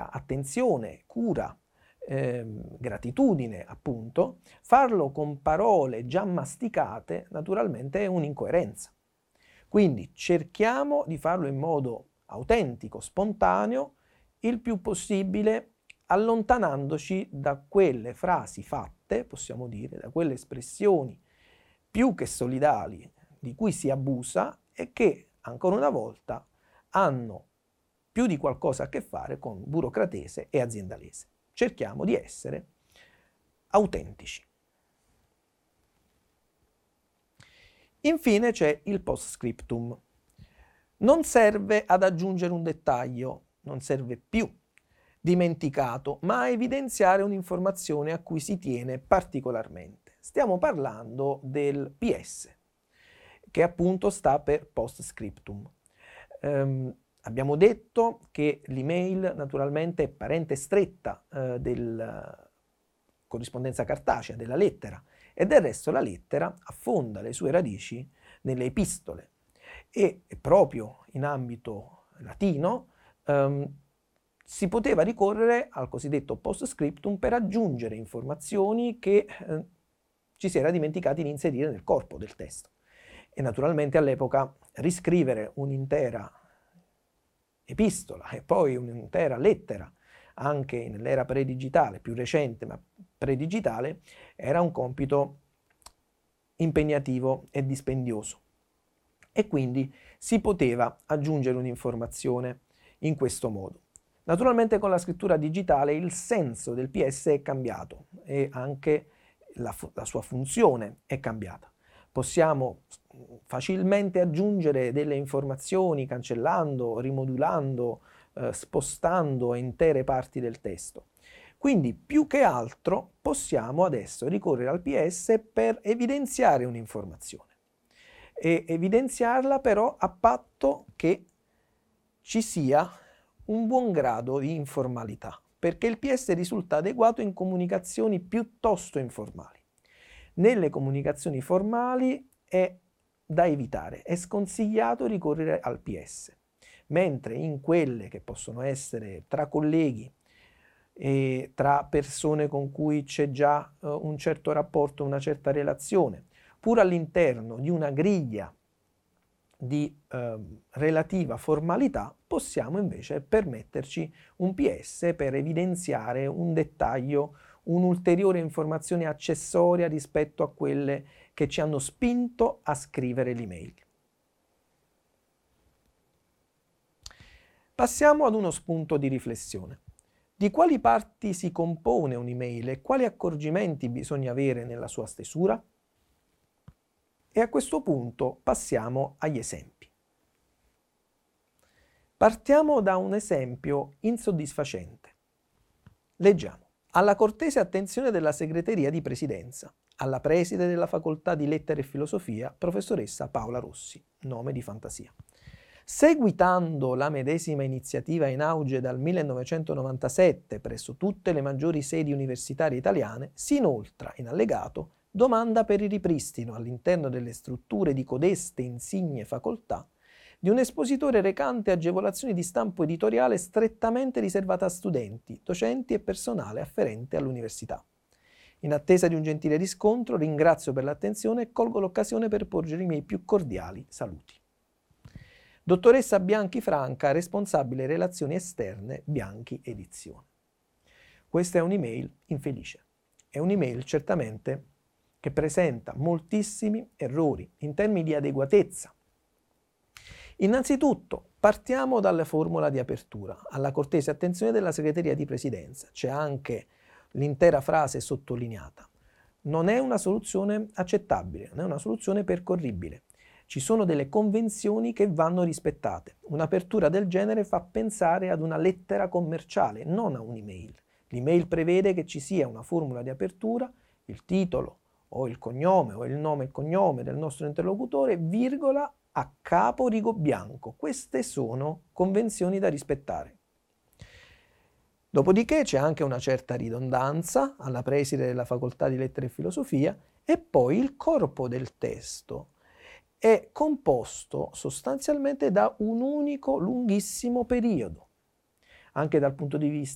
molta attenzione, cura, gratitudine appunto, farlo con parole già masticate naturalmente è un'incoerenza. Quindi cerchiamo di farlo in modo autentico, spontaneo, il più possibile allontanandoci da quelle frasi fatte, possiamo dire, da quelle espressioni più che solidali di cui si abusa e che, ancora una volta, hanno più di qualcosa a che fare con burocratese e aziendalese. Cerchiamo di essere autentici. Infine c'è il post-scriptum. Non serve ad aggiungere un dettaglio, non serve più dimenticato, ma a evidenziare un'informazione a cui si tiene particolarmente. Stiamo parlando del PS, che appunto sta per post-scriptum. Abbiamo detto che l'email naturalmente è parente stretta della corrispondenza cartacea, della lettera, e del resto la lettera affonda le sue radici nelle epistole e proprio in ambito latino si poteva ricorrere al cosiddetto post-scriptum per aggiungere informazioni che ci si era dimenticati di inserire nel corpo del testo. E naturalmente all'epoca riscrivere un'intera epistola e poi un'intera lettera, anche nell'era predigitale, più recente ma predigitale, era un compito impegnativo e dispendioso. E quindi si poteva aggiungere un'informazione in questo modo. Naturalmente con la scrittura digitale il senso del PS è cambiato e anche la sua funzione è cambiata. Possiamo facilmente aggiungere delle informazioni cancellando, rimodulando, spostando intere parti del testo. Quindi più che altro possiamo adesso ricorrere al PS per evidenziare un'informazione e evidenziarla però a patto che ci sia un buon grado di informalità, perché il PS risulta adeguato in comunicazioni piuttosto informali. Nelle comunicazioni formali è da evitare, è sconsigliato ricorrere al PS, mentre in quelle che possono essere tra colleghi e tra persone con cui c'è già un certo rapporto, una certa relazione, pur all'interno di una griglia di relativa formalità, possiamo invece permetterci un PS per evidenziare un dettaglio, un'ulteriore informazione accessoria rispetto a quelle che ci hanno spinto a scrivere l'email. Passiamo ad uno spunto di riflessione. Di quali parti si compone un'email e quali accorgimenti bisogna avere nella sua stesura? E a questo punto passiamo agli esempi. Partiamo da un esempio insoddisfacente. Leggiamo. Alla cortese attenzione della segreteria di presidenza, alla preside della facoltà di lettere e filosofia, professoressa Paola Rossi, nome di fantasia. Seguitando la medesima iniziativa in auge dal 1997 presso tutte le maggiori sedi universitarie italiane, si inoltra in allegato domanda per il ripristino all'interno delle strutture di codeste insigne facoltà di un espositore recante agevolazioni di stampo editoriale strettamente riservata a studenti, docenti e personale afferente all'università. In attesa di un gentile riscontro, ringrazio per l'attenzione e colgo l'occasione per porgere i miei più cordiali saluti. Dottoressa Bianchi Franca, responsabile relazioni esterne, Bianchi Edizione. Questa è un'email infelice. È un'email certamente che presenta moltissimi errori in termini di adeguatezza. Innanzitutto partiamo dalla formula di apertura, alla cortese attenzione della segreteria di presidenza. C'è anche l'intera frase sottolineata. Non è una soluzione accettabile, non è una soluzione percorribile. Ci sono delle convenzioni che vanno rispettate. Un'apertura del genere fa pensare ad una lettera commerciale, non a un'email. L'email prevede che ci sia una formula di apertura, il titolo o il cognome o il nome e cognome del nostro interlocutore, virgola, a capo rigo bianco. Queste sono convenzioni da rispettare. Dopodiché c'è anche una certa ridondanza alla preside della facoltà di lettere e filosofia e poi il corpo del testo è composto sostanzialmente da un unico lunghissimo periodo. Anche dal punto di